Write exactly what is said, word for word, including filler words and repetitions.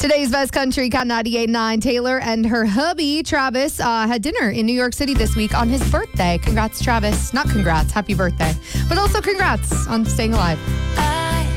Today's Best Country, Cat ninety-eight point nine. Taylor and her hubby, Travis, uh, had dinner in New York City this week on his birthday. Congrats, Travis. Not congrats. Happy birthday. But also congrats on staying alive.